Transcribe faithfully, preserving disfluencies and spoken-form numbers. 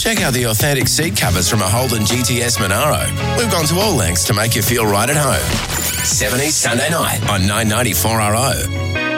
Check out the authentic seat covers from a Holden G T S Monaro. We've gone to all lengths to make you feel right at home. seventies Sunday night on nine ninety-four R O.